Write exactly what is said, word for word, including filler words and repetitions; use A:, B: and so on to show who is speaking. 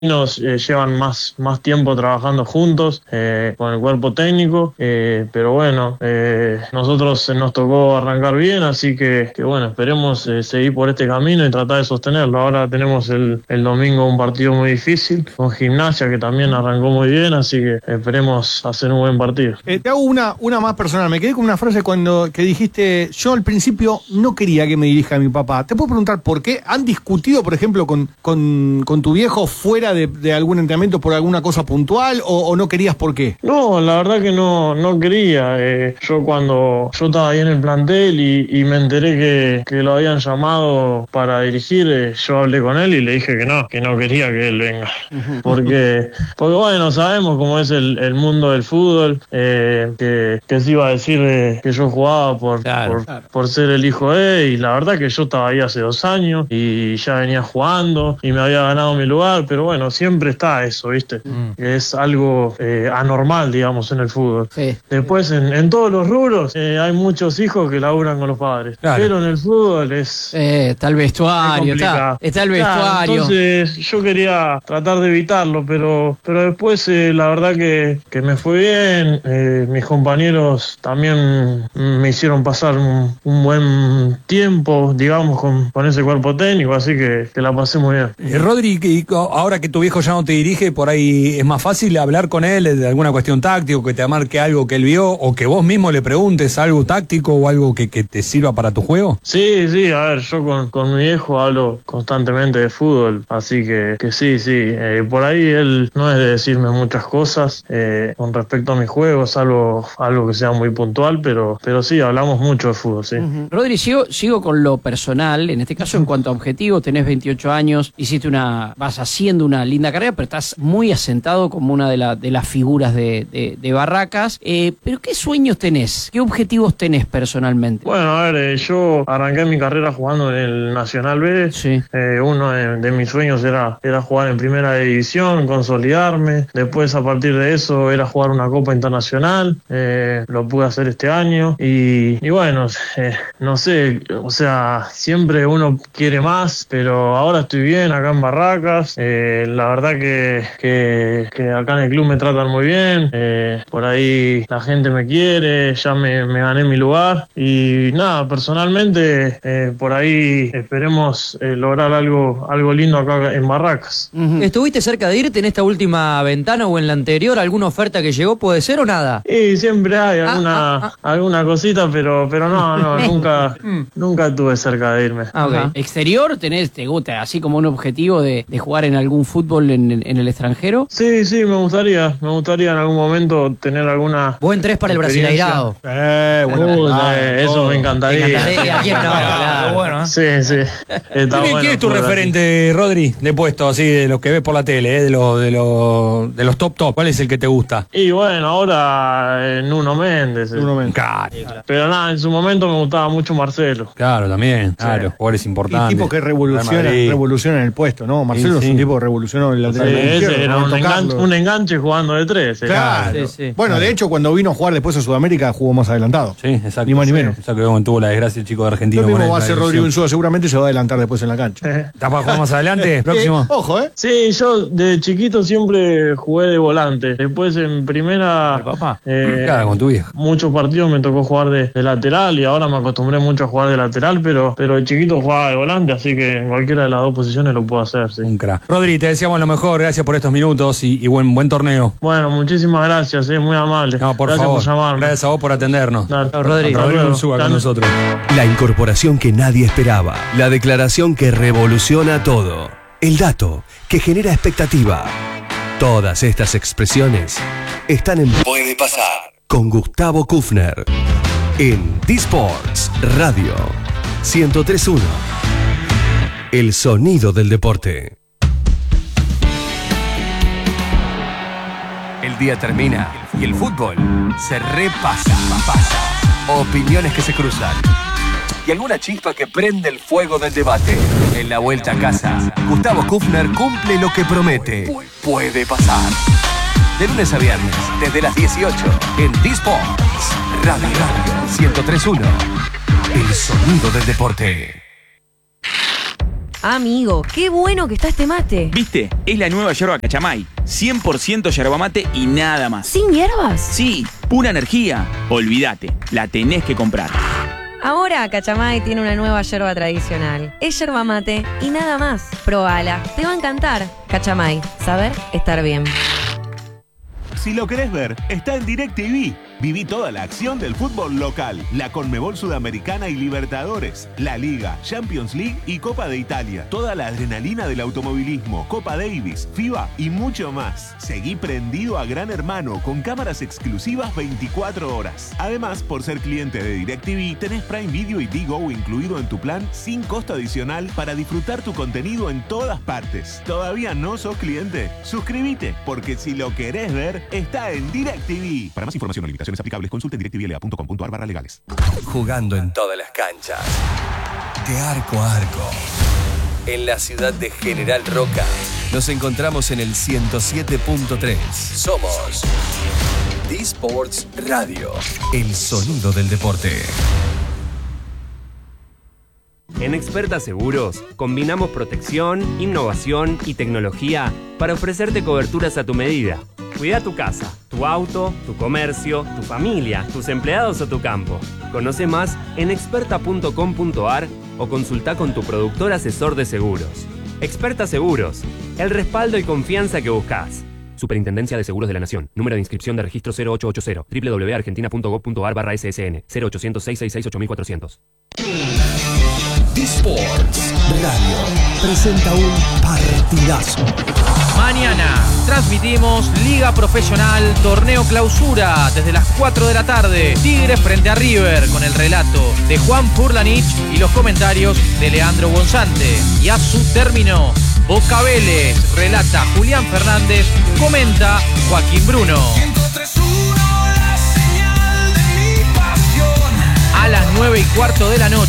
A: Nos eh, llevan más, más tiempo trabajando juntos eh, con el cuerpo técnico, eh, pero bueno, eh, nosotros eh, nos tocó arrancar bien, así que, que bueno, esperemos eh, seguir por este camino y tratar de sostenerlo. Ahora tenemos el, el domingo un partido muy difícil con Gimnasia, que también arrancó muy bien, así que esperemos hacer un buen partido.
B: Eh, te hago una, una más personal. Me quedé con una frase cuando que dijiste: yo al principio no quería que me dirija mi papá. ¿Te puedo preguntar por qué? ¿Han discutido, por ejemplo, con, con, con tu viejo fuera de, de algún entrenamiento por alguna cosa puntual, o, o no querías por qué?
A: No, la verdad que no, no quería. Eh, yo cuando yo estaba ahí en el plantel y, y me enteré que, que lo habían llamado para dirigir, eh, yo hablé con él y le dije que no, que no quería que él venga. Porque, porque bueno, sabemos cómo es el, el mundo del fútbol, eh, que, que se iba a decir eh, que yo jugaba por,
C: Claro,
A: por,
C: claro.
A: por ser el hijo de él, y la verdad que yo estaba ahí hace dos años y ya venía jugando y me había ganado mi lugar, pero bueno, siempre está eso, ¿viste?
C: Mm.
A: Es algo eh, anormal, digamos, en el fútbol.
C: Sí.
A: Después, en, en todos los rubros, eh, hay muchos hijos que laburan con los padres.
C: Claro.
A: Pero en el fútbol es...
C: Eh, está el
A: es
C: vestuario, está,
A: complicado.
C: está el
A: Claro,
C: vestuario.
A: entonces yo quería tratar de evitarlo, pero, pero después eh, la verdad que, que me fue bien. Eh, mis compañeros también me hicieron pasar un, un buen tiempo, digamos, con, con ese cuerpo técnico, así que, que la pasé muy bien.
D: Eh, Rodri, y ahora que tu viejo ya no te dirige, por ahí es más fácil hablar con él de alguna cuestión táctica, que te marque algo que él vio, o que vos mismo le preguntes algo táctico o algo que, que te sirva para tu juego.
A: Sí, sí, a ver, yo con, con mi viejo hablo constantemente de fútbol, así que, que sí, sí, eh, por ahí él no es de decirme muchas cosas eh, con respecto a mis juegos, algo, algo que sea muy puntual, pero, pero sí, hablamos mucho de fútbol, sí.
C: Uh-huh. Rodri, sigo, sigo con lo personal, en este caso en cuanto a objetivos, tenés veintiocho años, hiciste una, vas haciendo una linda carrera, pero estás muy asentado como una de, la, de las figuras de, de, de Barracas, eh, pero ¿qué sueños tenés? ¿Qué objetivos tenés personalmente?
A: Bueno, a ver, eh, yo arranqué mi carrera jugando en el Nacional B.
C: Sí.
A: Eh, uno de, de mis sueños era, era jugar en primera división, consolidarme. Después, a partir de eso, era jugar una Copa Internacional. Eh, lo pude hacer este año. Y, y bueno, eh, no sé, o sea, siempre uno quiere más, pero ahora estoy bien acá en Barracas. Eh, la verdad que, que, que acá en el club me tratan muy bien. Eh, por ahí la gente me quiere, ya me, me gané mi lugar. Y nada, personalmente, eh, por ahí esperemos eh, lograr algo, algo lindo acá en Barracas.
C: Uh-huh.
E: ¿Estuviste cerca de irte en esta última ventana o en la anterior? ¿Alguna oferta que llegó puede ser o nada?
A: Y siempre hay alguna,
E: ah,
A: alguna cosita, pero, pero no, no, nunca, nunca estuve cerca de irme.
C: Ah, okay. ¿Exterior tenés, te gusta, así como un objetivo de, de jugar en algún fútbol en, en el extranjero?
A: Sí, sí, me gustaría, me gustaría en algún momento tener alguna...
E: Buen tres para el brasileirado.
B: Eh, bueno,
A: Uh,
B: ah,
A: eh, eso
B: todo.
A: me encantaría.
E: Me encantaría. ¿A quién no? Claro.
D: Bueno, ¿eh?
A: Sí, sí. Está
D: ¿Quién,
A: bueno,
D: quién es tu
A: fútbol,
D: referente, Rodri, de puesto, así, de los que ves por la tele, eh, de, los, de, los, de los top top? ¿Cuál es el que te gusta?
A: Y bueno, ahora eh, Nuno Méndez. eh.
B: Nuno Méndez.
D: Claro,
A: Pero nada, en su momento me gustaba mucho Marcelo.
D: claro, también, claro, jugadores
B: Y
D: importantes.
B: tipo que
D: Real
B: revoluciona,
D: Madrid.
B: revoluciona en el puesto, ¿no? Marcelo
D: Sí,
B: es
D: sí.
B: un tipo que revolucionó el
A: Sí,
B: lateral
A: ese
B: izquierdo,
A: era
B: ¿no?
A: un
B: Tocarlo.
A: enganche, un enganche jugando de tres. eh.
B: Claro.
E: Sí, sí.
B: Bueno, de hecho, cuando vino a jugar después a Sudamérica, jugó más adelantado.
D: Sí, exacto.
B: Ni más ni
D: Sí.
B: menos.
D: Exacto, como tuvo la desgracia el chico de Argentina.
B: Lo
D: con
B: mismo
D: él,
B: va a
D: la
B: hacer
D: lesión.
B: Rodrigo Insúa, seguramente se va a adelantar después en la cancha.
D: ¿Estás para jugar más adelante? Próximo.
B: Eh, ojo, ¿eh?
A: Sí, yo de chiquito siempre jugué de volante. Después en primera,
D: ¿El papá?
A: eh,
D: Claro, con tu vieja.
A: muchos partidos me tocó jugar de, de lateral y ahora me acostumbré mucho a jugar de lateral, pero, pero de chiquito jugaba de volante, así que en cualquiera de las dos posiciones lo puedo hacer, sí.
D: Un crack. Rodri, te deseamos lo mejor, gracias por estos minutos y, y buen, buen torneo.
A: Bueno, muchísimas gracias, es muy amable.
D: No, por
A: gracias
D: favor.
A: por llamarme.
D: Gracias a vos por atendernos.
A: Dale.
E: Rodri.
A: Hasta
D: Rodrigo
A: luego.
D: Insúa con
A: Dale.
D: nosotros.
F: La incorporación que nadie esperaba. La declaración que revoluciona todo. El dato que genera expectativa. Todas estas expresiones están en Puede Pasar con Gustavo Kufner en D-Sports Radio ciento tres punto uno. El sonido del deporte. El día termina y el fútbol se repasa. Pasa. Opiniones que se cruzan. Y alguna chispa que prende el fuego del debate. En la vuelta a casa, Gustavo Kufner cumple lo que promete. Puede pasar. De lunes a viernes, desde las dieciocho, en D-Sports Radio ciento tres punto uno. El sonido del deporte.
G: Amigo, qué bueno que está este mate.
H: ¿Viste? Es la nueva yerba Cachamay. cien por ciento yerba mate y nada más.
G: ¿Sin hierbas?
H: Sí, pura energía. Olvídate, la tenés que comprar.
G: Ahora Cachamay tiene una nueva yerba tradicional. Es yerba mate y nada más. Probala, te va a encantar. Cachamay, saber estar bien.
I: Si lo querés ver, está en DirecTV. Viví toda la acción del fútbol local, la Conmebol Sudamericana y Libertadores, la Liga, Champions League y Copa de Italia. Toda la adrenalina del automovilismo, Copa Davis, FIBA y mucho más. Seguí prendido a Gran Hermano con cámaras exclusivas veinticuatro horas. Además, por ser cliente de DirecTV, tenés Prime Video y Digo incluido en tu plan sin costo adicional para disfrutar tu contenido en todas partes. ¿Todavía no sos cliente? Suscríbete, porque si lo querés ver, está en DirecTV. Para más información o limitaciones aplicables, consulte en directvla punto com punto ar barra legales.
F: Jugando en todas las canchas, de arco a arco. En la ciudad de General Roca, nos encontramos en el ciento siete punto tres. Somos D-Sports Radio, el sonido del deporte.
J: En Experta Seguros, combinamos protección, innovación y tecnología para ofrecerte coberturas a tu medida. Cuida tu casa, tu auto, tu comercio, tu familia, tus empleados o tu campo. Conoce más en experta punto com punto ar o consulta con tu productor asesor de seguros. Experta Seguros, el respaldo y confianza que buscas. Superintendencia de Seguros de la Nación. Número de inscripción de registro cero ocho ocho cero. doble u doble u doble u punto argentina punto gob punto ar barra ese ese ene. cero ochocientos, seiscientos sesenta y seis, ocho mil cuatrocientos.
F: D-Sports Radio presenta un partidazo.
K: Mañana transmitimos Liga Profesional Torneo Clausura desde las cuatro de la tarde. Tigres frente a River con el relato de Juan Furlanich y los comentarios de Leandro Gonzante. Y a su término, Boca Vélez relata Julián Fernández, comenta Joaquín Bruno. A las nueve y cuarto de la noche.